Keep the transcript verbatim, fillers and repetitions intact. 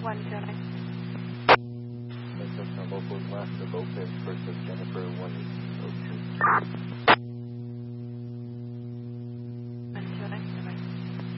one two nine. That's local Master Lopez versus Jennifer one eight oh two.